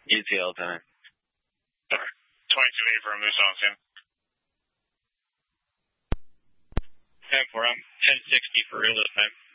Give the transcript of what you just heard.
You too, Lieutenant. 22 for a Moose on Sim. 10-4, I'm 1060 for real this time.